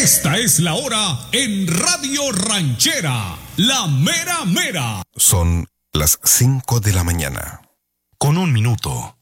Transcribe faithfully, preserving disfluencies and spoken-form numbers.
Esta es la hora en Radio Ranchera, la mera mera. Son las cinco de la mañana. Con un minuto.